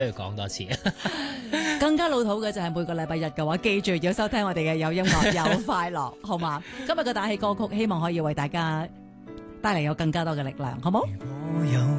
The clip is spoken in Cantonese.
都要講多次。 更加老土嘅就係每個禮拜日嘅話，記住要收聽我哋嘅有音樂有快樂，好嘛？今日嘅打氣歌曲，希望可以為大家帶嚟有更加多嘅力量，好冇？